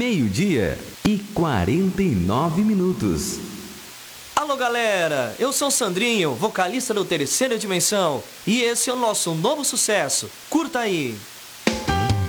12:49. Alô, galera! Eu sou o Sandrinho, vocalista do Terceira Dimensão, e esse é o nosso novo sucesso. Curta aí!